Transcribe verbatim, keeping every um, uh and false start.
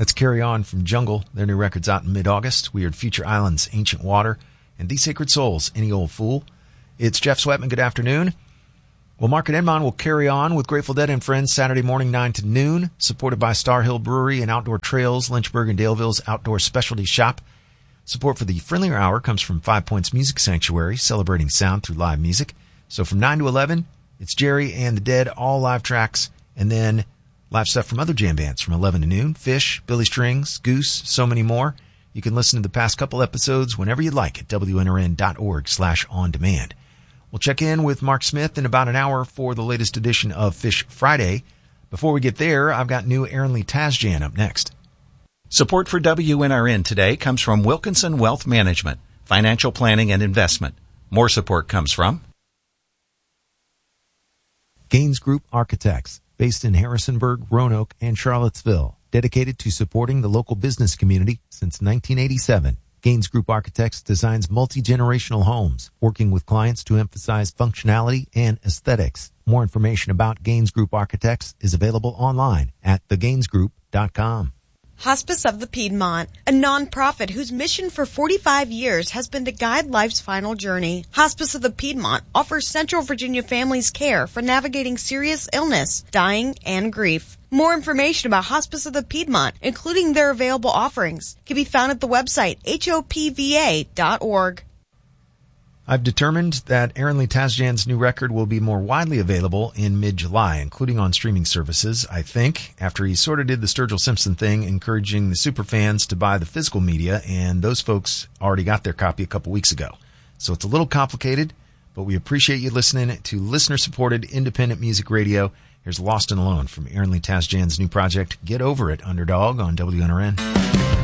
Let's Carry On from Jungle. Their new record's out in mid-August. We heard Future Islands, Ancient Water, and These Sacred Souls, Any Old Fool. It's Jeff Sweatman. Good afternoon. Well, Mark and Edmond will carry on with Grateful Dead and Friends Saturday morning nine to noon, supported by Star Hill Brewery and Outdoor Trails, Lynchburg and Daleville's Outdoor Specialty Shop. Support for the Friendlier Hour comes from Five Points Music Sanctuary, celebrating sound through live music. So from nine to eleven, it's Jerry and the Dead, all live tracks, and then live stuff from other jam bands from eleven to noon. Fish, Billy Strings, Goose, so many more. You can listen to the past couple episodes whenever you'd like at W N R N dot org slash on demand. We'll check in with Mark Smith in about an hour for the latest edition of Fish Friday. Before we get there, I've got new Aaron Lee Tasjan up next. Support for W N R N today comes from Wilkinson Wealth Management, financial planning and investment. More support comes from Gaines Group Architects, based in Harrisonburg, Roanoke, and Charlottesville, dedicated to supporting the local business community since nineteen eighty-seven. Gaines Group Architects designs multi-generational homes, working with clients to emphasize functionality and aesthetics. More information about Gaines Group Architects is available online at the gaines group dot com. Hospice of the Piedmont, a nonprofit whose mission for forty-five years has been to guide life's final journey. Hospice of the Piedmont offers Central Virginia families care for navigating serious illness, dying, and grief. More information about Hospice of the Piedmont, including their available offerings, can be found at the website H O P V A dot org. I've determined that Aaron Lee Tasjan's new record will be more widely available in mid-July, including on streaming services, I think, after he sort of did the Sturgill Simpson thing, encouraging the superfans to buy the physical media, and those folks already got their copy a couple weeks ago. So it's a little complicated, but we appreciate you listening to listener-supported independent music radio. Here's Lost and Alone from Aaron Lee Tasjan's new project, Get Over It, Underdog, on W N R N.